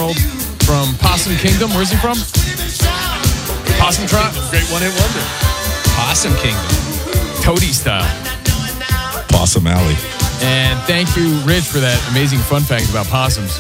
Fitzgerald from Possum Kingdom. Where's he from? Possum Trot? Great one-hit wonder. Possum Kingdom. Toady style. Possum Alley. And thank you, Rich, for that amazing fun fact about possums.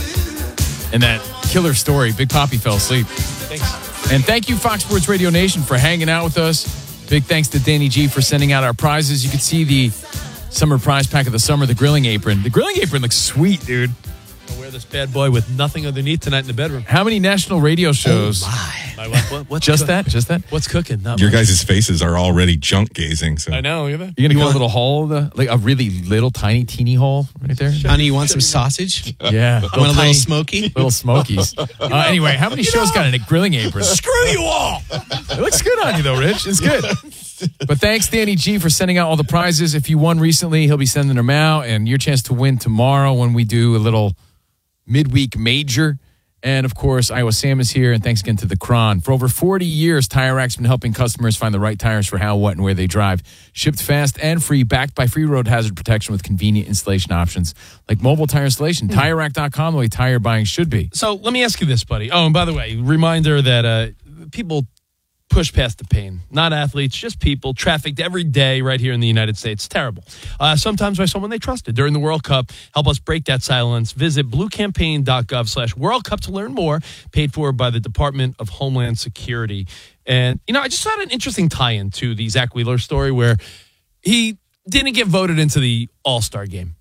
And that killer story. Big Poppy fell asleep. Thanks. And thank you, Fox Sports Radio Nation, for hanging out with us. Big thanks to Danny G for sending out our prizes. You can see the summer prize pack of the summer, the grilling apron. The grilling apron looks sweet, dude. I'll wear this bad boy with nothing underneath tonight in the bedroom. How many national radio shows? My wife, what's Just that? What's cooking? Not Your much. guys' faces are already junk gazing. So. I know. Look at that. You're going to cut a little hole, like a really little, tiny, teeny hole right there? Honey, you want some sausage? Yeah. Want a little smoky? Little smokies. Anyway, how many shows got a grilling apron? Screw you all. It looks good on you, though, Rich. It's good. But thanks, Danny G, for sending out all the prizes. If you won recently, he'll be sending them out. And your chance to win tomorrow when we do a little midweek major. And, of course, Iowa Sam is here. And thanks again to the Cron. For over 40 years, Tire Rack's been helping customers find the right tires for how, what, and where they drive. Shipped fast and free, backed by free road hazard protection with convenient installation options like mobile tire installation. TireRack.com, the way tire buying should be. So let me ask you this, buddy. Oh, and by the way, reminder that people push past the pain. Not athletes, just people trafficked every day right here in the United States. Terrible. Sometimes by someone they trusted during the World Cup. Help us break that silence. Visit bluecampaign.gov/World Cup to learn more. Paid for by the Department of Homeland Security. And, I just had an interesting tie-in to the Zach Wheeler story where he didn't get voted into the All-Star game.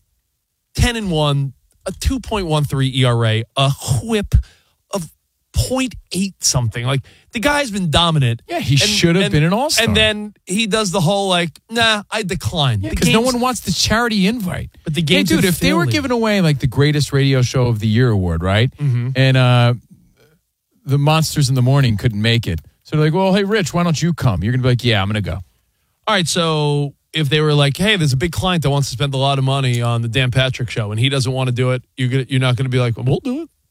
10-1, a 2.13 ERA, a whip of 0.8 something. Like, the guy's been dominant. Yeah, he should have been an all-star. And then he does the whole, nah, I decline. Yeah, because no one wants the charity invite. But the game's dude, if they were giving away, the Greatest Radio Show of the Year award, right? Mm-hmm. And the Monsters in the Morning couldn't make it. So they're like, well, hey, Rich, why don't you come? You're going to be like, yeah, I'm going to go. All right, so if they were like, hey, there's a big client that wants to spend a lot of money on the Dan Patrick Show, and he doesn't want to do it, you're not going to be like, well, we'll do it.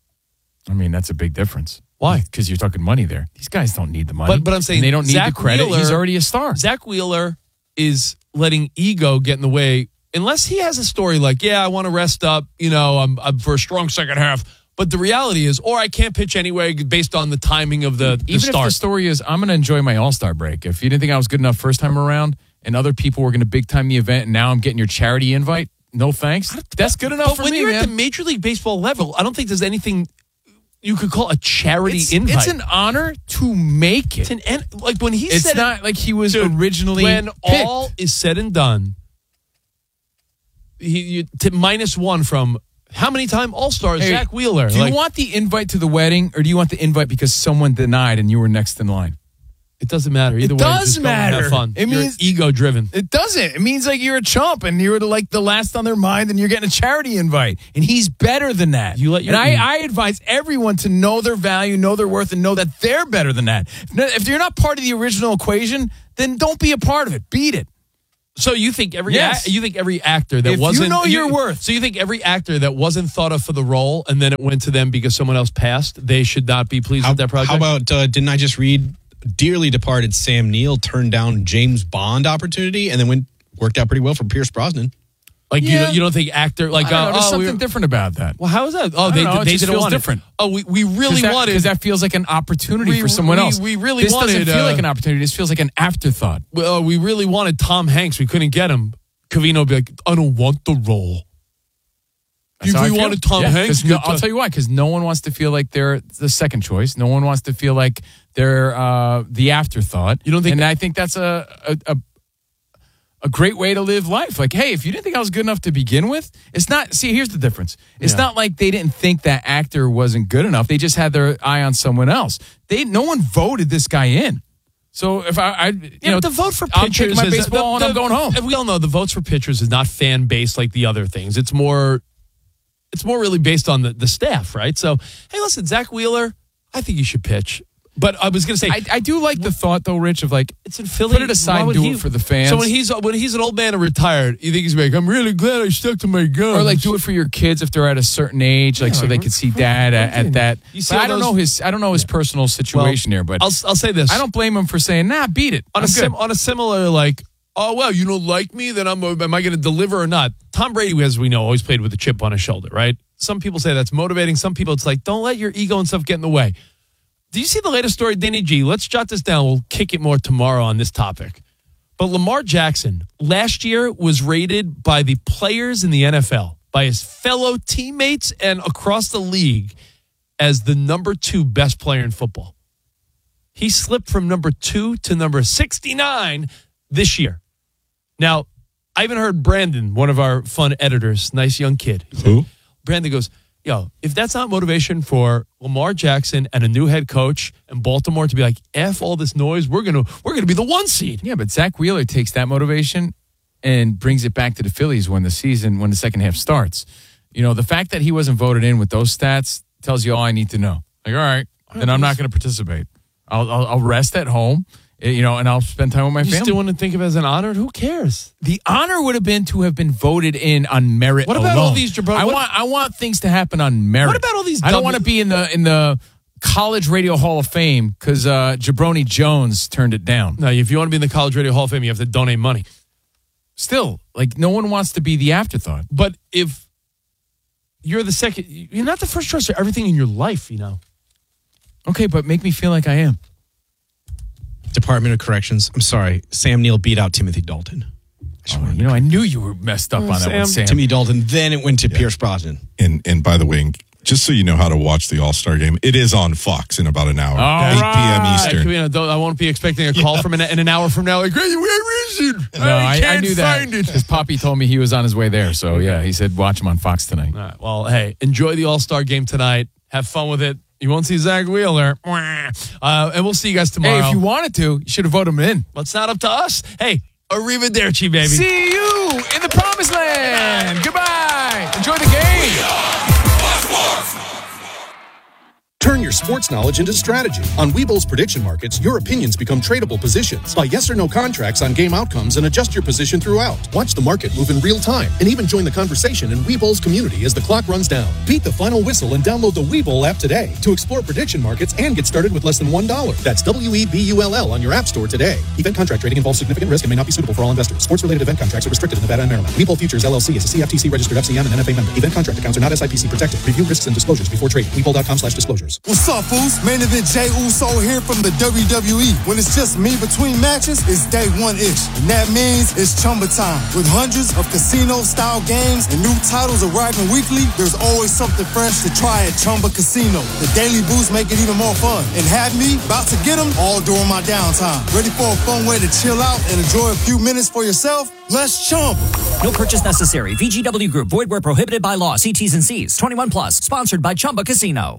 I mean, that's a big difference. Why? Because you're talking money there. These guys don't need the money. But I'm saying and they don't need Zach the credit. Wheeler, he's already a star. Zach Wheeler is letting ego get in the way. Unless he has a story like, I want to rest up, I'm for a strong second half. But the reality is, or I can't pitch anyway based on the timing of the Even start. If the story is, I'm going to enjoy my All-Star break. If you didn't think I was good enough first time around and other people were going to big-time the event and now I'm getting your charity invite, no thanks. That's good enough for me, when you're man. at the Major League Baseball level, I don't think there's anything you could call a charity invite. It's an honor to make it. Like when he it's said not like he was originally when picked. all is said and done, -1 from how many time All-Stars, Hey, Zach Wheeler. Do you want the invite to the wedding or do you want the invite because someone denied and you were next in line? It doesn't matter. Either It way, does just go and matter. have fun. It means ego-driven. It doesn't. It means like you're a chump and you're the last on their mind and you're getting a charity invite. And he's better than that. I advise everyone to know their value, know their worth, and know that they're better than that. If you're not part of the original equation, then don't be a part of it. Beat it. So you think every actor that if wasn't... you know your worth. So you think every actor that wasn't thought of for the role and then it went to them because someone else passed, they should not be pleased with that project? How about, didn't I just read dearly departed Sam Neill turned down James Bond opportunity and then worked out pretty well for Pierce Brosnan? Like, you don't think actor... Like, there's something different about that. Well, how is that? Oh, they didn't feels want different. Oh, we really wanted... Because that feels like an opportunity for someone else. We really this wanted... This doesn't feel like an opportunity. This feels like an afterthought. Well, we really wanted Tom Hanks. We couldn't get him. Covino would be like, I don't want the role. That's how I we feel. wanted Tom Hanks. I'll tell you why. Because no one wants to feel like they're the second choice. No one wants to feel like they're the afterthought. You don't think? And I think that's a great way to live life. Like, hey, if you didn't think I was good enough to begin with, it's not. See, here's the difference. It's not like they didn't think that actor wasn't good enough. They just had their eye on someone else. No one voted this guy in. So if the vote for I'm pitchers taking my baseball and I'm going home. We all know the votes for pitchers is not fan based like the other things. It's more really based on the staff, right? So, hey, listen, Zach Wheeler, I think you should pitch. But I was going to say, I do like the thought though, Rich, of like it's in Philly. Put it aside and do it for the fans. So when he's an old man and retired, you think he's like, I'm really glad I stuck to my guns. Or like do it for your kids if they're at a certain age, like so they could see dad at that. I don't know his personal situation here, but I'll say this: I don't blame him for saying, nah, beat it. On a similar like, oh well, you don't like me, then am I going to deliver or not? Tom Brady, as we know, always played with a chip on his shoulder, right? Some people say that's motivating. Some people, it's like, don't let your ego and stuff get in the way. Do you see the latest story, Danny G? Let's jot this down. We'll kick it more tomorrow on this topic. But Lamar Jackson last year was rated by the players in the NFL, by his fellow teammates and across the league, as the number 2 best player in football. He slipped from number 2 to number 69 this year. Now, I even heard Brandon, one of our fun editors, nice young kid. Who? Brandon goes, yo, if that's not motivation for Lamar Jackson and a new head coach and Baltimore to be like, F all this noise, we're gonna be the 1 seed. Yeah, but Zach Wheeler takes that motivation and brings it back to the Phillies when the second half starts. You know, the fact that he wasn't voted in with those stats tells you all I need to know. Like, all right, then I'm not going to participate. I'll rest at home, and I'll spend time with my family. You still want to think of it as an honor? Who cares? The honor would have been to have been voted in on merit. What about alone. all these jabronis? I want things to happen on merit. What about all these? I don't want to be in the College Radio Hall of Fame because Jabroni Jones turned it down. No, if you want to be in the College Radio Hall of Fame, you have to donate money. Still, like, no one wants to be the afterthought. But if you're the second, you're not the first choice for everything in your life, Okay, but make me feel like I am. Department of Corrections. I'm sorry. Sam Neill beat out Timothy Dalton. I knew you were messed up on that one, Sam. Timmy Dalton. Then it went to Pierce Brosnan. And by the way, just so you know how to watch the All-Star game, it is on Fox in about an hour. All 8 right. p.m. Eastern. I won't be expecting a call from in an hour from now. Like, hey, where is it? No, I knew that find it. because Poppy told me he was on his way there. So, yeah, he said watch him on Fox tonight. All right. Well, hey, enjoy the All-Star game tonight. Have fun with it. You won't see Zach Wheeler. And we'll see you guys tomorrow. Hey, if you wanted to, you should have voted him in. Well, it's not up to us. Hey, arrivederci, baby. See you in the promised land. Goodbye. Enjoy the game. Turn your sports knowledge into strategy. On Webull's prediction markets, your opinions become tradable positions. Buy yes or no contracts on game outcomes and adjust your position throughout. Watch the market move in real time and even join the conversation in Webull's community as the clock runs down. Beat the final whistle and download the Webull app today to explore prediction markets and get started with less than $1. That's WEBULL on your app store today. Event contract trading involves significant risk and may not be suitable for all investors. Sports-related event contracts are restricted in Nevada and Maryland. Webull Futures LLC is a CFTC registered FCM and NFA member. Event contract accounts are not SIPC protected. Review risks and disclosures before trading. Webull.com/disclosures. What's up, fools? Main event Jey Uso here from the WWE. When it's just me between matches, it's day one-ish. And that means it's Chumba time. With hundreds of casino-style games and new titles arriving weekly, there's always something fresh to try at Chumba Casino. The daily boosts make it even more fun. And have me about to get them all during my downtime. Ready for a fun way to chill out and enjoy a few minutes for yourself? Let's Chumba. No purchase necessary. VGW Group. Void where prohibited by law. See T's and C's. 21 plus. Sponsored by Chumba Casino.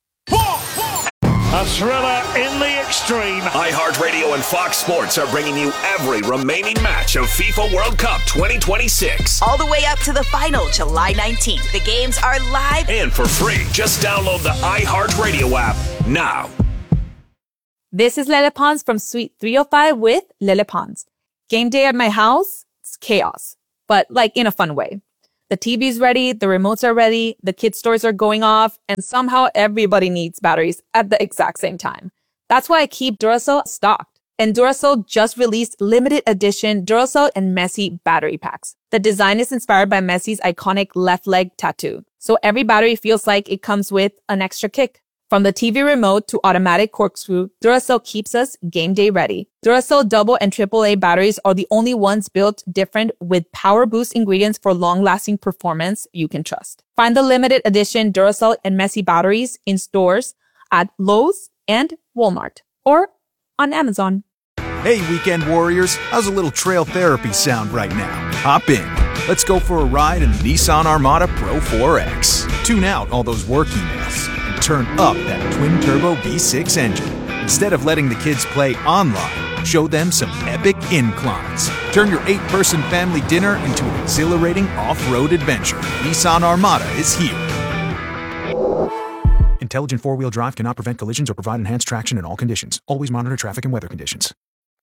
A thriller in the extreme. iHeartRadio and Fox Sports are bringing you every remaining match of FIFA World Cup 2026. All the way up to the final, July 19th. The games are live and for free. Just download the iHeartRadio app now. This is Lele Pons from Suite 305 with Lele Pons. Game day at my house, it's chaos, but like in a fun way. The TV's ready, the remotes are ready, the kids' toys are going off, and somehow everybody needs batteries at the exact same time. That's why I keep Duracell stocked. And Duracell just released limited edition Duracell and Messi battery packs. The design is inspired by Messi's iconic left leg tattoo. So every battery feels like it comes with an extra kick. From the TV remote to automatic corkscrew, Duracell keeps us game day ready. Duracell double and AAA batteries are the only ones built different with power boost ingredients for long-lasting performance you can trust. Find the limited edition Duracell and Messi batteries in stores at Lowe's and Walmart or on Amazon. Hey, weekend warriors, how's a little trail therapy sound right now? Hop in. Let's go for a ride in the Nissan Armada Pro 4X. Tune out all those work emails and turn up that twin-turbo V6 engine. Instead of letting the kids play online, show them some epic inclines. Turn your 8-person family dinner into an exhilarating off-road adventure. Nissan Armada is here. Intelligent four-wheel drive cannot prevent collisions or provide enhanced traction in all conditions. Always monitor traffic and weather conditions.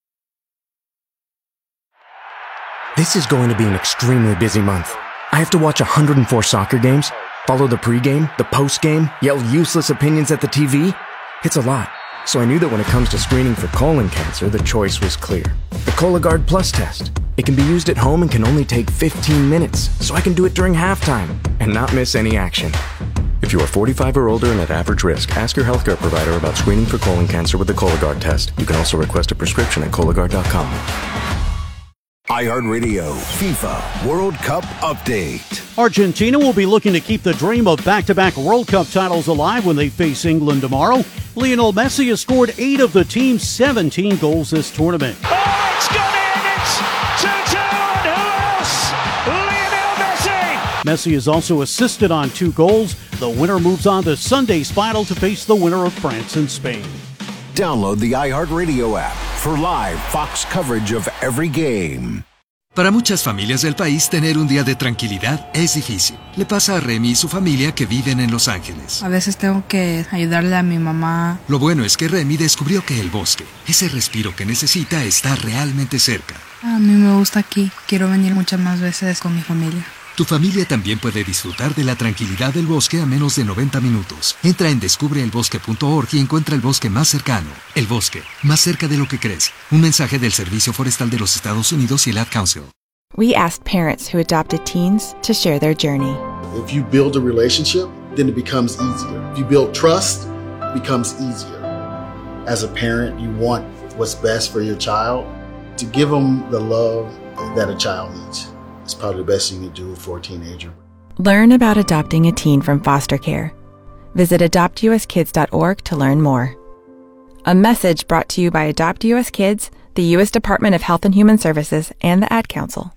This is going to be an extremely busy month. I have to watch 104 soccer games, follow the pregame, the postgame, yell useless opinions at the TV. It's a lot. So I knew that when it comes to screening for colon cancer, the choice was clear. The Cologuard Plus test. It can be used at home and can only take 15 minutes, so I can do it during halftime and not miss any action. If you are 45 or older and at average risk, ask your healthcare provider about screening for colon cancer with the Cologuard test. You can also request a prescription at Cologuard.com. iHeartRadio FIFA World Cup Update. Argentina will be looking to keep the dream of back-to-back World Cup titles alive when they face England tomorrow. Lionel Messi has scored 8 of the team's 17 goals this tournament. Oh, it's gone in! It's 2-2, and who else? Lionel Messi! Messi has also assisted on 2 goals. The winner moves on to Sunday's final to face the winner of France and Spain. Download the iHeartRadio app for live Fox coverage of every game. Para muchas familias del país, tener un día de tranquilidad es difícil. Le pasa a Remy y su familia que viven en Los Ángeles. A veces tengo que ayudarle a mi mamá. Lo bueno es que Remy descubrió que el bosque, ese respiro que necesita, está realmente cerca. A mí me gusta aquí. Quiero venir muchas más veces con mi familia. Tu familia también puede disfrutar de la tranquilidad del bosque a menos de 90 minutos. Entra en descubreelbosque.org y encuentra el bosque más cercano. El bosque, más cerca de lo que crees. Un mensaje del Servicio Forestal de los Estados Unidos y el Ad Council. We asked parents who adopted teens to share their journey. If you build a relationship, then it becomes easier. If you build trust, it becomes easier. As a parent, you want what's best for your child. To give them the love that a child needs. It's probably the best thing you do for a teenager. Learn about adopting a teen from foster care. Visit adoptuskids.org to learn more. A message brought to you by Adopt US Kids, the U.S. Department of Health and Human Services, and the Ad Council.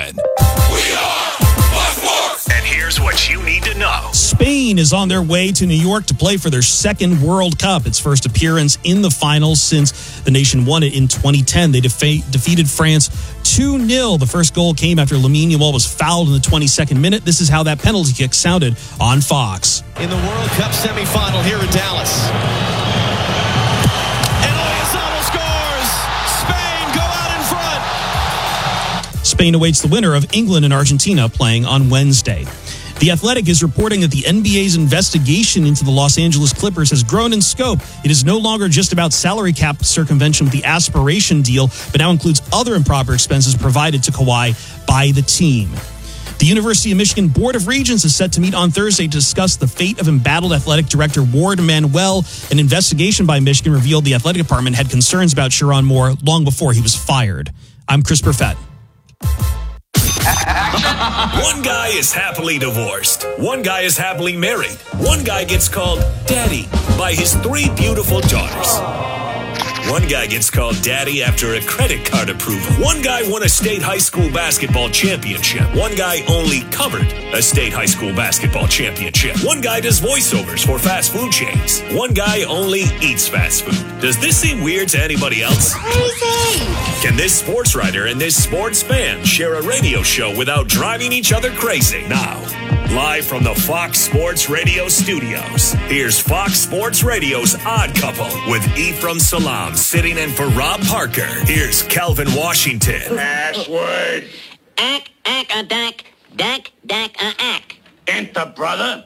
And here's what you need to know. Spain is on their way to New York to play for their second World Cup, its first appearance in the finals since the nation won it in 2010. They defeated France 2-0. The first goal came after Lamine Yamal was fouled in the 22nd minute. This is how that penalty kick sounded on Fox. In the World Cup semifinal here in Dallas. And Oyazabal scores! Spain go out in front! Spain awaits the winner of England and Argentina playing on Wednesday. The Athletic is reporting that the NBA's investigation into the Los Angeles Clippers has grown in scope. It is no longer just about salary cap circumvention with the aspiration deal, but now includes other improper expenses provided to Kawhi by the team. The University of Michigan Board of Regents is set to meet on Thursday to discuss the fate of embattled athletic director Ward Manuel. An investigation by Michigan revealed the athletic department had concerns about Sherrone Moore long before he was fired. I'm Chris Perfett. One guy is happily divorced. One guy is happily married. One guy gets called daddy by his 3 beautiful daughters. One guy gets called daddy after a credit card approval. One guy won a state high school basketball championship. One guy only covered a state high school basketball championship. One guy does voiceovers for fast food chains. One guy only eats fast food. Does this seem weird to anybody else? Crazy! Can this sports writer and this sports fan share a radio show without driving each other crazy? Now, live from the Fox Sports Radio studios, here's Fox Sports Radio's Odd Couple with Ephraim Salam sitting in for Rob Parker. Here's Calvin Washington. Password. Ack, ack. Enter, brother.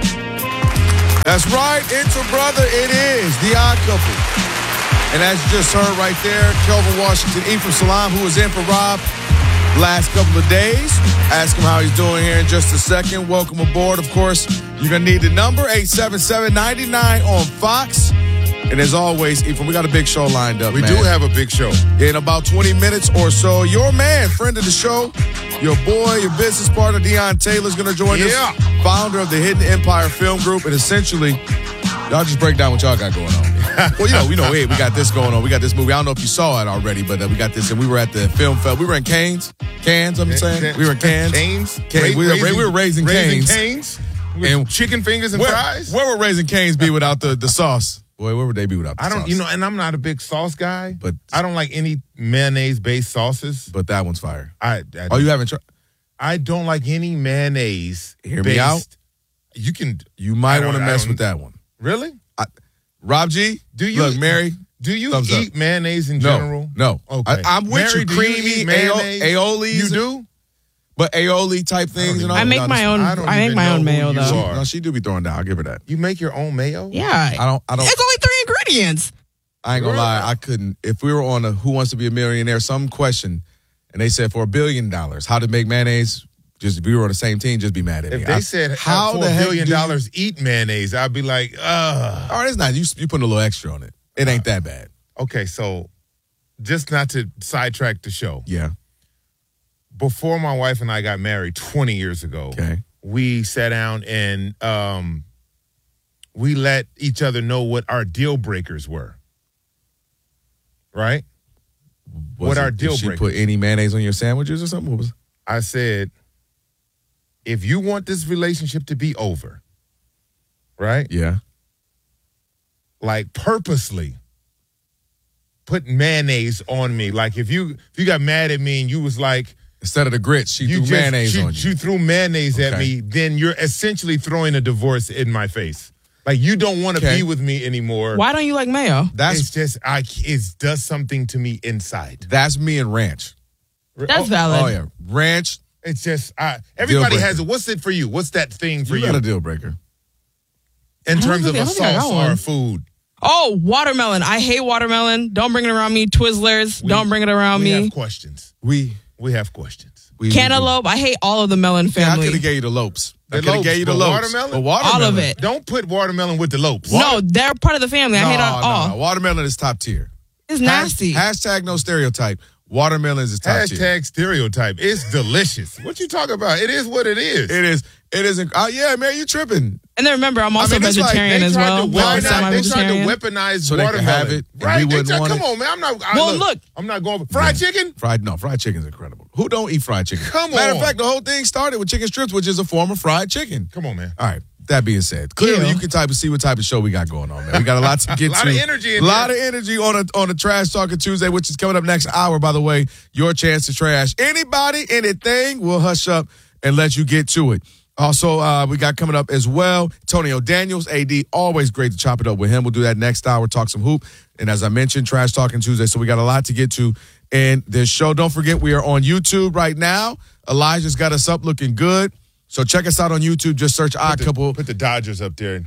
That's right. Enter, brother. It is the Odd Couple. And as you just heard right there, Calvin Washington, Ephraim Salam, who was in for Rob last couple of days. Ask him how he's doing here in just a second. Welcome aboard. Of course, you're going to need the number, 877-99 on Fox. And as always, Ephraim, we got a big show lined up, We man. do have a big show. In about 20 minutes or so, your man, friend of the show, your boy, your business partner, Deion Taylor, is going to join us. Founder of the Hidden Empire Film Group. And essentially, y'all just break down what y'all got going on. Well, we got this going on. We got this movie. I don't know if you saw it already, but we got this. And we were at the film festival. We were in Cannes, I'm saying. We were in Cannes. We were raising Canes. And chicken fingers and fries? Where would Raising Canes be without the sauce? Boy, where would they be without the sauce? I don't, and I'm not a big sauce guy, but I don't like any mayonnaise-based sauces. But that one's fire. You haven't tried? I don't like any mayonnaise. Hear me out. You might want to mess with that one. Really? Rob G, look, Mary. Do you eat mayonnaise in general? No. Okay. I'm with Mary, you. do Creamy, mayonnaise? aiolis. You do? But aioli type things. I make my own. I make my own mayo, though. No, she do be throwing down. I'll give her that. You make your own mayo? Yeah. I don't. It's only 3 ingredients. I ain't gonna lie, I couldn't. If we were on a Who Wants to Be a Millionaire, some question, and they said for $1 billion, how to make mayonnaise, just if we were on the same team, just be mad at me. If they said how for the $1 heck billion eat mayonnaise, I'd be like, ugh. All right, it's not. You putting a little extra on it. It ain't that bad. Okay, so just not to sidetrack the show. Yeah. Before my wife and I got married 20 years ago, we sat down and we let each other know what our deal breakers were. Right? What our deal breakers? Did she breakers. put any mayonnaise on your sandwiches or something? What was? I said, if you want this relationship to be over, right? Yeah. Like purposely put mayonnaise on me. Like if you got mad at me and you was like, instead of the grits, she threw mayonnaise on you. You threw mayonnaise at me, then you're essentially throwing a divorce in my face. Like you don't want to be with me anymore. Why don't you like mayo? It's just it does something to me inside. That's me and ranch. That's valid. Oh yeah, ranch. It's just everybody has it. What's it for you? What's that thing for you? You got a deal breaker. In terms of a sauce or a food. Oh, watermelon. I hate watermelon. Don't bring it around me. Twizzlers. Don't bring it around me. We have questions. We have questions. Cantaloupe. I hate all of the melon family. I could have gave you the lopes. I could have lopes, gave you the but lopes. watermelon? But watermelon. All of it. Don't put watermelon with the lopes. No, they're part of the family. I hate it all. No, watermelon is top tier. It's nasty. Hashtag no stereotype. Watermelon is top tier. Hashtag stereotype. It's delicious. What you talking about? It is what it is. It is. It isn't. Yeah, man, you tripping. And then remember, I'm also vegetarian as well. They tried to weaponize so they watermelon. can have it. Right? We wouldn't want come it. on, man. I'm not. I'm not going. Fried chicken? Fried chicken's incredible. Who don't eat fried chicken? Come on. Matter of fact, the whole thing started with chicken strips, which is a form of fried chicken. Come on, man. All right. That being said, clearly you can see what type of show we got going on, man. We got a lot to get to. A lot of energy in A lot of energy on a Trash Talking Tuesday, which is coming up next hour, by the way. Your chance to trash anybody, anything. We'll hush up and let you get to it. Also, we got coming up as well, Antonio Daniels, AD. Always great to chop it up with him. We'll do that next hour, talk some hoop. And as I mentioned, Trash Talking Tuesday. So we got a lot to get to in this show. Don't forget, we are on YouTube right now. Elijah's got us up looking good. So check us out on YouTube. Just search Odd Couple. Put the Dodgers up there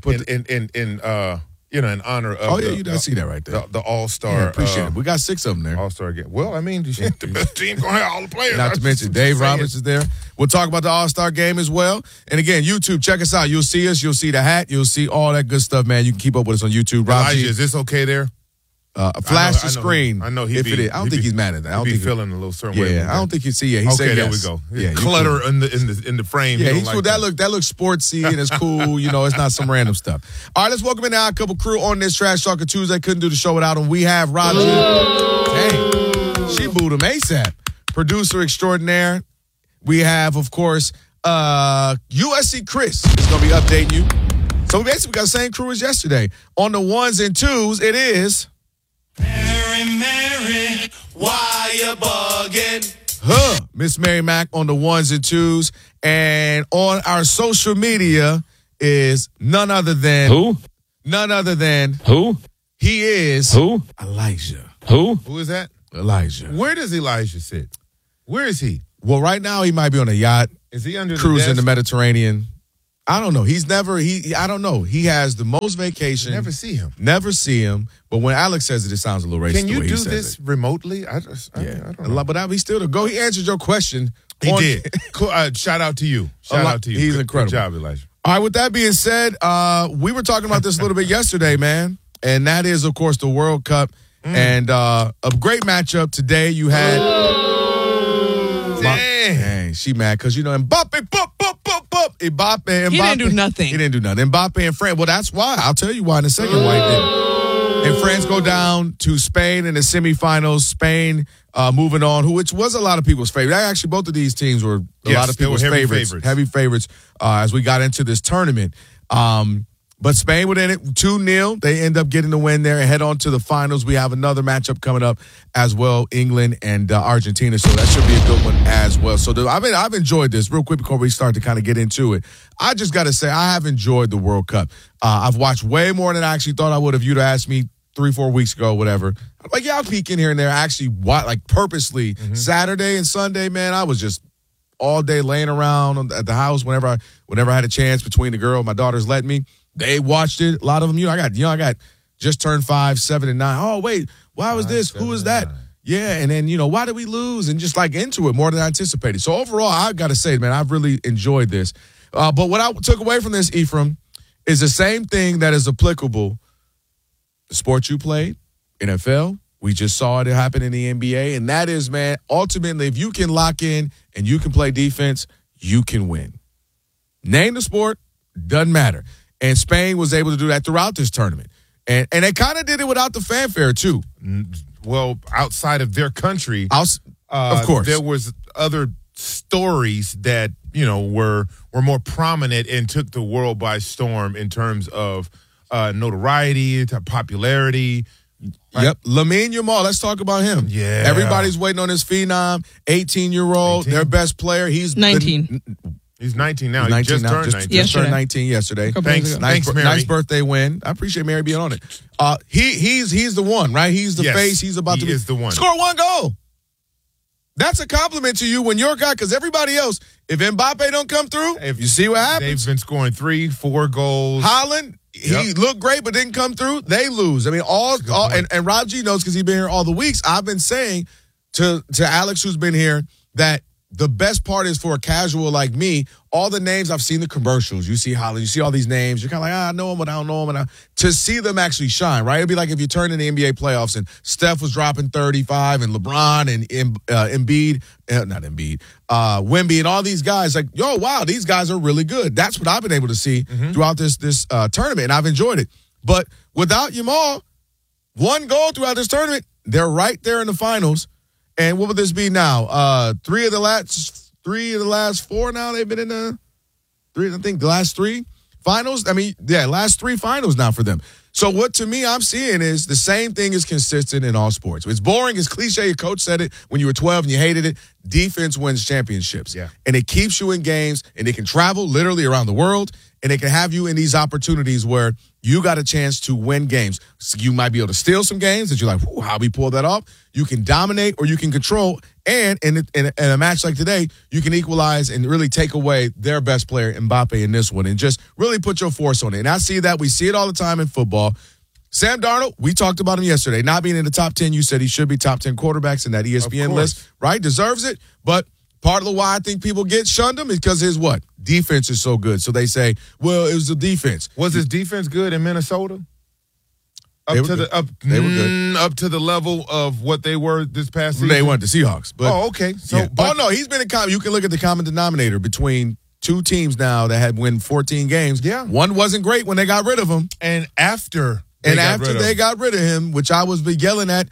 in honor of. Oh yeah, I see that right there. The All-Star. Yeah, appreciate it. We got 6 of them there. All-Star game. Well, I mean, the best team gonna have all the players. Not to mention Dave Roberts is there. We'll talk about the All-Star game as well. And again, YouTube, check us out. You'll see us. You'll see the hat. You'll see all that good stuff, man. You can keep up with us on YouTube. Elijah, is this okay there? Flash the screen. I know if it is. I don't think he's mad at that. I don't think feeling a little certain way. Yeah, I don't think he see. Yeah, he said there yes. we go. Yeah, clutter in the frame. Yeah, he's cool. That looks sportsy and it's cool. You know, it's not some random stuff. All right, let's welcome in now a couple crew on this Trash Talking Tuesday. Couldn't do the show without him. We have Roger. Dang, she booed him ASAP. Producer extraordinaire. We have, of course, USC Chris is going to be updating you. So we basically got the same crew as yesterday. On the ones and twos, it is. Mary, why you bugging? Miss Mary Mack on the ones and twos. And on our social media is none other than. Who? None other than. Who? He is. Who? Elijah. Who is that? Elijah. Where does Elijah sit? Where is he? Well, right now he might be on a yacht. Is he under cruising the Mediterranean? I don't know. I don't know. He has the most vacation. Never see him. Never see him. But when Alex says it sounds a little racist. Can you the way do he says this remotely? I don't know. But he still go. He answered your question. He did. Cool. Shout out to you. Shout out to you. He's incredible. Good job, Elijah. All right. With that being said, we were talking about this a little bit yesterday, man. And that is, of course, the World Cup. And a great matchup today. You had. Dang, she mad because, Mbappe, Mbappe. He didn't do nothing. He didn't do nothing. Mbappe and France. Well, that's why. I'll tell you why in a second why he didn't. And France go down to Spain in the semifinals. Spain moving on, which was a lot of people's favorite. Actually, both of these teams were a lot of people's favorites. Heavy favorites as we got into this tournament. But Spain were in it 2-0. They end up getting the win there and head on to the finals. We have another matchup coming up as well, England and Argentina. So that should be a good one as well. So I've enjoyed this. Real quick before we start to kind of get into it, I just got to say I have enjoyed the World Cup. I've watched way more than I actually thought I would have. You'd asked me 3-4 weeks ago, whatever. I'm like, yeah, I'll peek in here and there. I actually purposely Saturday and Sunday, man, I was just all day laying around at the house whenever I had a chance between my daughters let me. They watched it. A lot of them, I got just turned 5, 7, and 9. Oh, wait, why was this? Who was that? Yeah, and then, why did we lose? And just into it more than I anticipated. So overall, I've got to say, man, I've really enjoyed this. But what I took away from this, Ephraim, is the same thing that is applicable. The sport you played, NFL, we just saw it happen in the NBA, and that is, man, ultimately, if you can lock in and you can play defense, you can win. Name the sport, doesn't matter. And Spain was able to do that throughout this tournament. And they kind of did it without the fanfare, too. Well, outside of their country, of course, there was other stories that were more prominent and took the world by storm in terms of notoriety, popularity. Right? Yep, Lamine Yamal. Let's talk about him. Yeah, everybody's waiting on this phenom, 18-year-old, their best player. He's 19. He's 19 now. He just turned 19. Just turned 19 yesterday. Thanks, Mary. Nice birthday win. I appreciate Mary being on it. He's the one, right? He's the face. He's about to be the one. Score one goal. That's a compliment to you when you're a guy, because everybody else, if Mbappe don't come through, if you see what happens. They've been scoring 3, 4 goals. Holland, he looked great but didn't come through. They lose. I mean, and Rob G knows because he's been here all the weeks. I've been saying to Alex, who's been here, that the best part is for a casual like me, all the names I've seen the commercials. You see Holland, you see all these names. You're kind of like, I know him, but I don't know him. To see them actually shine, right? It'd be like if you turn in the NBA playoffs and Steph was dropping 35 and LeBron and Embiid, Wemby and all these guys. Like, yo, wow, these guys are really good. That's what I've been able to see throughout this tournament, and I've enjoyed it. But without Yamal, one goal throughout this tournament, they're right there in the finals. And what would this be now? Three of the last 4 now they've been in the last 3 finals. I mean, last 3 finals now for them. So what to me I'm seeing is the same thing is consistent in all sports. It's boring, it's cliche. Your coach said it when you were 12 and you hated it. Defense wins championships. Yeah. And it keeps you in games, and it can travel literally around the world, and it can have you in these opportunities where you got a chance to win games. So you might be able to steal some games that you're like, how we pulled that off? You can dominate or you can control. And in a match like today, you can equalize and really take away their best player, Mbappe, in this one, and just really put your force on it. And I see that. We see it all the time in football. Sam Darnold, we talked about him yesterday. Not being in the top 10, you said he should be top 10 quarterbacks in that ESPN list, right? Deserves it. But part of the why I think people get shunned him is because his what? Defense is so good. So they say, well, it was the defense. Was his defense good in Minnesota? They were good. Up to the level of what they were this past season? They weren't the Seahawks. But, okay. So, he's been you can look at the common denominator between 2 teams now that had won 14 games. Yeah. One wasn't great when they got rid of him. And after they got rid of him, which I was yelling at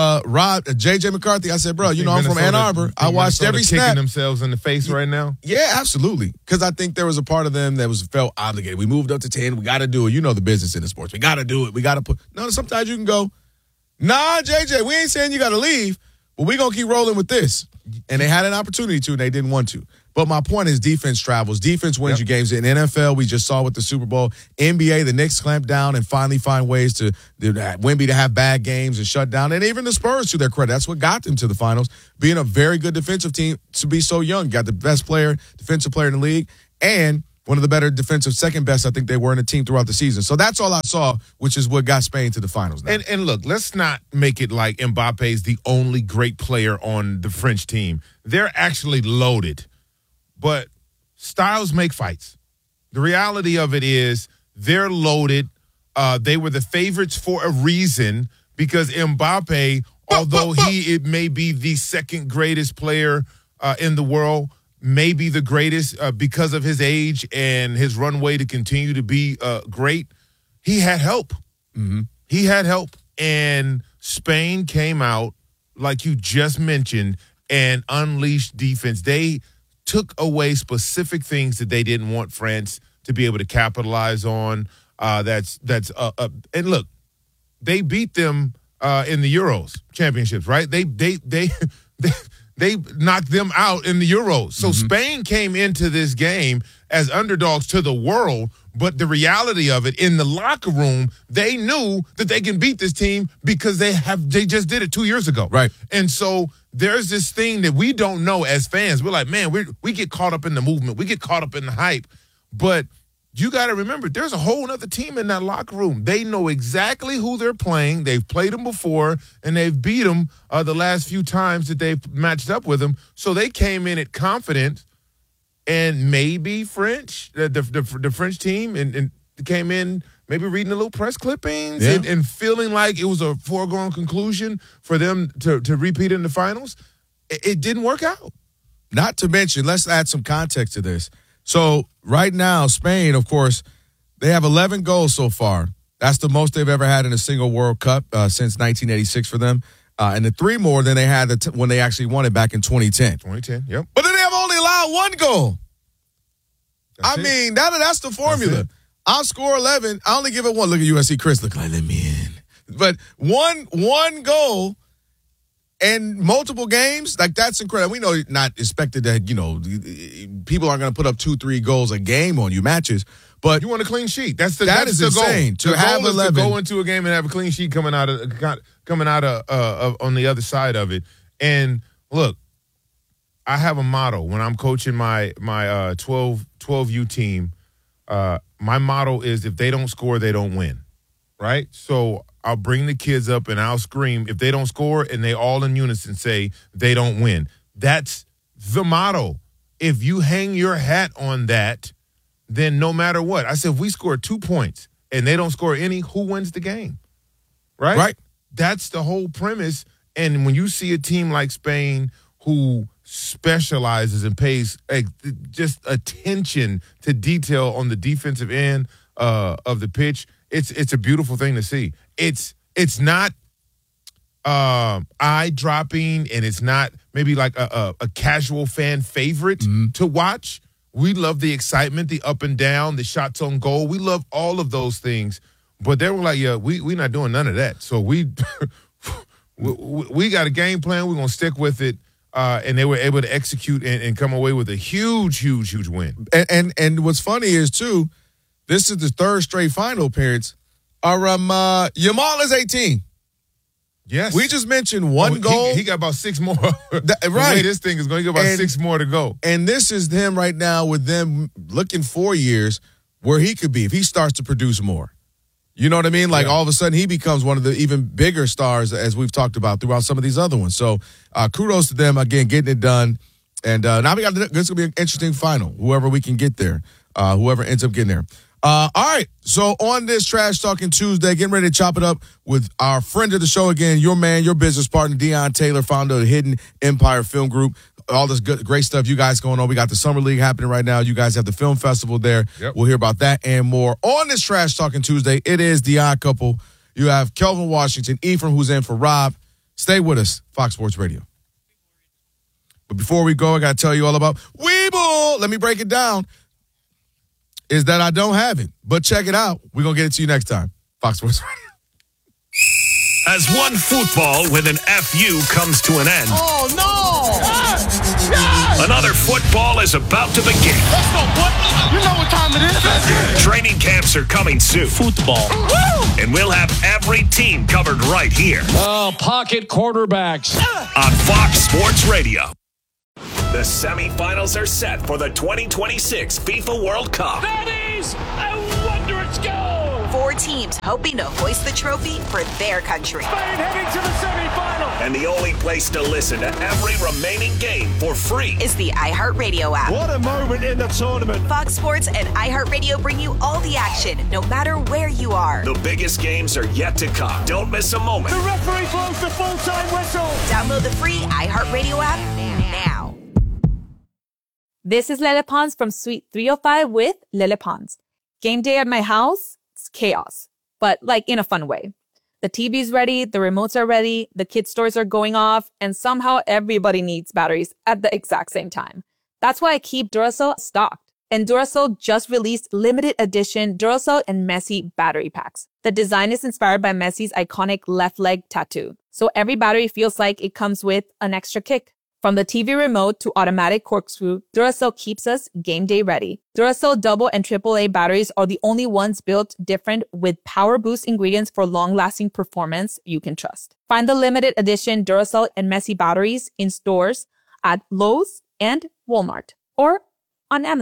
JJ McCarthy, I said, bro, I'm from Ann Arbor. I watched every snap. Kicking themselves in the face right now? Yeah, absolutely. Because I think there was a part of them that felt obligated. We moved up to 10. We got to do it. You know the business in the sports. We got to do it. We got to put. No, sometimes you can go, nah, JJ, we ain't saying you got to leave, but we going to keep rolling with this. And they had an opportunity to, and they didn't want to. But my point is defense travels. Defense wins you games. In NFL, we just saw with the Super Bowl. NBA, the Knicks clamped down and finally find ways to Wemby to have bad games and shut down. And even the Spurs, to their credit, that's what got them to the finals. Being a very good defensive team to be so young. You got the best defensive player in the league, and one of the better defensive, second best, I think they were in the team throughout the season. So that's all I saw, which is what got Spain to the finals now. And look, let's not make it like Mbappe's the only great player on the French team. They're actually loaded. But styles make fights. The reality of it is they're loaded. They were the favorites for a reason because Mbappe, although it may be the second greatest player in the world, may be the greatest because of his age and his runway to continue to be great, he had help. Mm-hmm. He had help. And Spain came out, like you just mentioned, and unleashed defense. They took away specific things that they didn't want France to be able to capitalize on. And look, they beat them in the Euros championships, right? They knocked them out in the Euros. So Spain came into this game as underdogs to the world, but the reality of it, in the locker room, they knew that they can beat this team because they just did it 2 years ago. Right. And so there's this thing that we don't know as fans. We're like, man, we get caught up in the movement. We get caught up in the hype. But you got to remember, there's a whole other team in that locker room. They know exactly who they're playing. They've played them before, and they've beat them the last few times that they've matched up with them. So they came in at confident, and maybe the French team and came in maybe reading a little press clippings and feeling like it was a foregone conclusion for them to repeat in the finals. It didn't work out. Not to mention, let's add some context to this. So right now, Spain, of course, they have 11 goals so far. That's the most they've ever had in a single World Cup since 1986 for them. And the 3 more than they had when they actually won it back in 2010. 2010, yep. But then they have only allowed 1 goal. That's the formula. I'll score 11. I only give it 1. Look at USC Chris. Look like, let me in. But one goal and multiple games, like that's incredible. We know not expected that, people aren't going to put up 2-3 goals a game on you, matches. But you want a clean sheet. That is insane. Goal. To have 11. To go into a game and have a clean sheet coming out of on the other side of it. And look, I have a motto when I'm coaching my 12U team. My motto is if they don't score, they don't win, right? So I'll bring the kids up and I'll scream if they don't score, and they all in unison say they don't win. That's the motto. If you hang your hat on that, then no matter what. I said if we score 2 points and they don't score any, who wins the game? Right? Right. That's the whole premise. And when you see a team like Spain who specializes and pays just attention to detail on the defensive end of the pitch, it's a beautiful thing to see. It's not eye-dropping, and it's not maybe like a casual fan favorite to watch. We love the excitement, the up and down, the shots on goal. We love all of those things. But they were like, yeah, we're not doing none of that. So we got a game plan. We're going to stick with it. And they were able to execute and come away with a huge win. And what's funny is, too, this is the 3rd straight final appearance. Yamal is 18. Yes. We just mentioned 1 goal. He got about 6 more. Right. The way this thing is going to get about 6 more to go. And this is him right now with them looking 4 years where he could be if he starts to produce more. You know what I mean? Like all of a sudden he becomes one of the even bigger stars as we've talked about throughout some of these other ones. So kudos to them, again, getting it done. And now this is going to be an interesting final, whoever we can get there, whoever ends up getting there. All right, so on this Trash Talking Tuesday, getting ready to chop it up with our friend of the show again, your man, your business partner, Deon Taylor, founder of the Hidden Empire Film Group. All this great stuff you guys going on. We got the Summer League happening right now. You guys have the film festival there. Yep. We'll hear about that and more on this Trash Talking Tuesday. It is the Odd Couple. You have Kelvin Washington, Ephraim, who's in for Rob. Stay with us, Fox Sports Radio. But before we go, I got to tell you all about Weeble. Let me break it down. Is that I don't have it, but check it out. We're going to get it to you next time. Fox Sports Radio. As one football with an FU comes to an end. Oh, no! Another football is about to begin. Let's go, boy. You know what time it is. Training camps are coming soon. Football. Woo! And we'll have every team covered right here. Pocket quarterbacks. On Fox Sports Radio. The semifinals are set for the 2026 FIFA World Cup. That is a wondrous goal. 4 teams hoping to hoist the trophy for their country. Spain heading to the semifinal. And the only place to listen to every remaining game for free is the iHeartRadio app. What a moment in the tournament. Fox Sports and iHeartRadio bring you all the action, no matter where you are. The biggest games are yet to come. Don't miss a moment. The referee blows the full-time whistle. Download the free iHeartRadio app now. This is Lele Pons from Suite 305 with Lele Pons. Game day at my house, it's chaos, but like in a fun way. The TV's ready, the remotes are ready, the kids' toys are going off, and somehow everybody needs batteries at the exact same time. That's why I keep Duracell stocked. And Duracell just released limited edition Duracell and Messi battery packs. The design is inspired by Messi's iconic left leg tattoo. So every battery feels like it comes with an extra kick. From the TV remote to automatic corkscrew, Duracell keeps us game day ready. Duracell double and AAA batteries are the only ones built different with power boost ingredients for long-lasting performance you can trust. Find the limited edition Duracell and Messi batteries in stores at Lowe's and Walmart or on Amazon.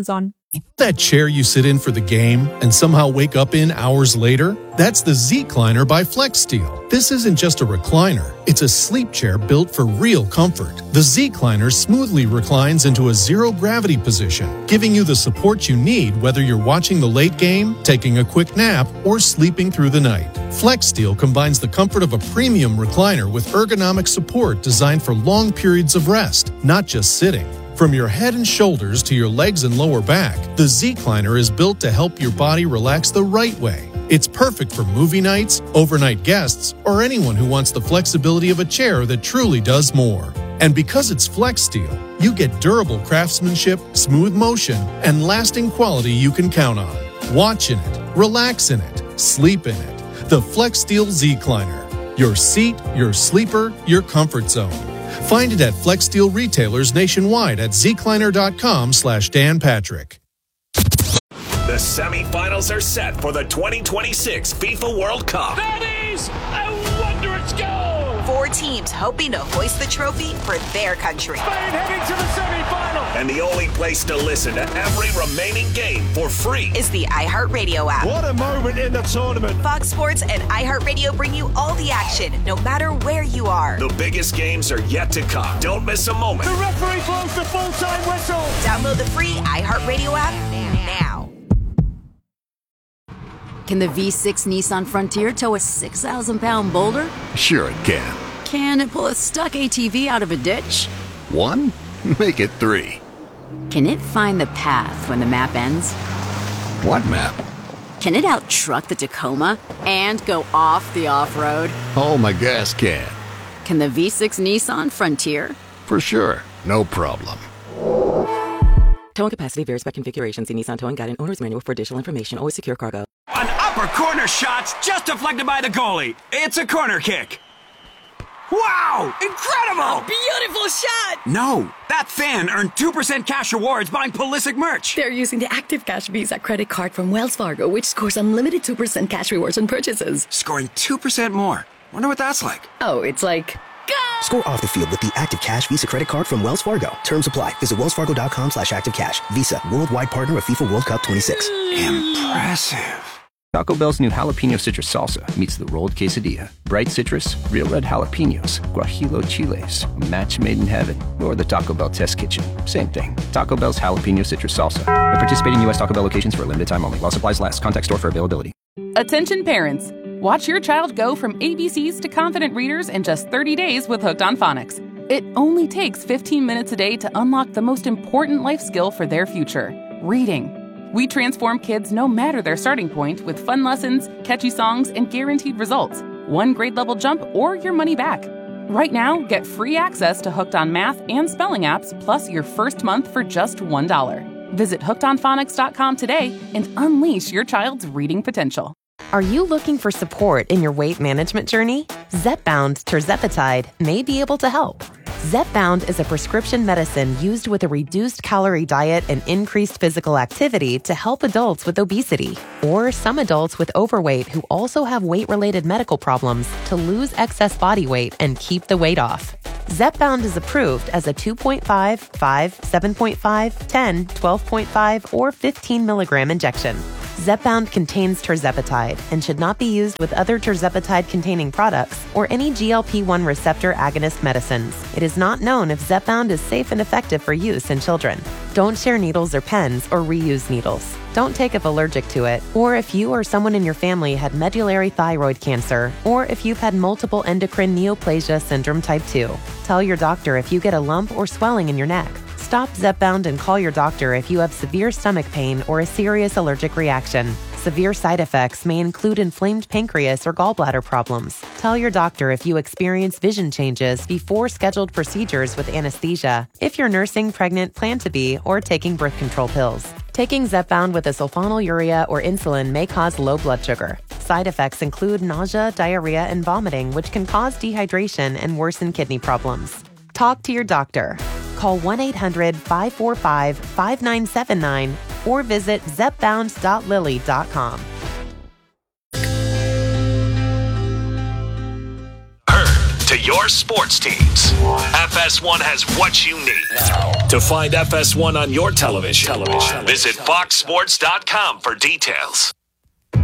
That chair you sit in for the game and somehow wake up in hours later? That's the Z-Cliner by FlexSteel. This isn't just a recliner. It's a sleep chair built for real comfort. The Z-Cliner smoothly reclines into a zero-gravity position, giving you the support you need whether you're watching the late game, taking a quick nap, or sleeping through the night. FlexSteel combines the comfort of a premium recliner with ergonomic support designed for long periods of rest, not just sitting. From your head and shoulders to your legs and lower back, the Z-Cliner is built to help your body relax the right way. It's perfect for movie nights, overnight guests, or anyone who wants the flexibility of a chair that truly does more. And because it's FlexSteel, you get durable craftsmanship, smooth motion, and lasting quality you can count on. Watch in it, relax in it, sleep in it. The FlexSteel Z-Cliner. Your seat, your sleeper, your comfort zone. Find it at FlexSteel retailers nationwide at zcliner.com/Dan Patrick. The semifinals are set for the 2026 FIFA World Cup. That is a wondrous goal! 4 teams hoping to hoist the trophy for their country. Spain heading to the semifinal. And the only place to listen to every remaining game for free is the iHeartRadio app. What a moment in the tournament. Fox Sports and iHeartRadio bring you all the action, no matter where you are. The biggest games are yet to come. Don't miss a moment. The referee blows the full-time whistle. Download the free iHeartRadio app now. Can the V6 Nissan Frontier tow a 6,000-pound boulder? Sure it can. Can it pull a stuck ATV out of a ditch? 1? Make it 3. Can it find the path when the map ends? What map? Can it out-truck the Tacoma and go off the off-road? Oh, my gas can. Can the V6 Nissan Frontier? For sure. No problem. Towing capacity varies by configuration. See Nissan Towing Guide and Owner's Manual for additional information. Always secure cargo. An upper corner shot's just deflected by the goalie. It's a corner kick. Wow! Incredible! A beautiful shot! No, that fan earned 2% cash rewards buying Pulisic merch. They're using the Active Cash Visa credit card from Wells Fargo, which scores unlimited 2% cash rewards on purchases. Scoring 2% more. Wonder what that's like. Oh, it's like... Score off the field with the Active Cash Visa credit card from Wells Fargo. Terms apply. Visit wellsfargo.com/activecash. Visa, worldwide partner of FIFA World Cup 26. Impressive. Taco Bell's new jalapeno citrus salsa meets the rolled quesadilla. Bright citrus, real red jalapenos, guajillo chiles, a match made in heaven, or the Taco Bell test kitchen. Same thing. Taco Bell's jalapeno citrus salsa. At participating U.S. Taco Bell locations for a limited time only. While supplies last. Contact store for availability. Attention parents. Watch your child go from ABCs to confident readers in just 30 days with Hooked on Phonics. It only takes 15 minutes a day to unlock the most important life skill for their future, reading. We transform kids no matter their starting point with fun lessons, catchy songs, and guaranteed results. 1 grade level jump or your money back. Right now, get free access to Hooked on Math and Spelling apps, plus your first month for just $1. Visit hookedonphonics.com today and unleash your child's reading potential. Are you looking for support in your weight management journey? Zepbound tirzepatide may be able to help. Zepbound is a prescription medicine used with a reduced calorie diet and increased physical activity to help adults with obesity or some adults with overweight who also have weight-related medical problems to lose excess body weight and keep the weight off. Zepbound is approved as a 2.5, 5, 7.5, 10, 12.5, or 15 milligram injection. Zepbound contains tirzepatide and should not be used with other tirzepatide-containing products or any GLP-1 receptor agonist medicines. It is not known if Zepbound is safe and effective for use in children. Don't share needles or pens or reuse needles. Don't take if allergic to it, or if you or someone in your family had medullary thyroid cancer, or if you've had multiple endocrine neoplasia syndrome type 2. Tell your doctor if you get a lump or swelling in your neck. Stop Zepbound and call your doctor if you have severe stomach pain or a serious allergic reaction. Severe side effects may include inflamed pancreas or gallbladder problems. Tell your doctor if you experience vision changes before scheduled procedures with anesthesia, if you're nursing, pregnant, plan to be, or taking birth control pills. Taking Zepbound with a sulfonylurea or insulin may cause low blood sugar. Side effects include nausea, diarrhea, and vomiting, which can cause dehydration and worsen kidney problems. Talk to your doctor. Call 1-800-545-5979 or visit zepbound.lilly.com. to your sports teams. FS1 has what you need. To find FS1 on your television, visit foxsports.com for details.